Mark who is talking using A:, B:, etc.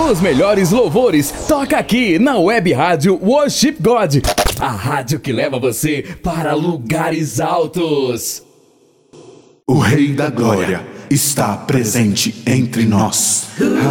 A: Os melhores louvores toca aqui na Web Rádio Worship God, a rádio que leva você para lugares altos.
B: O Rei da Glória está presente entre nós.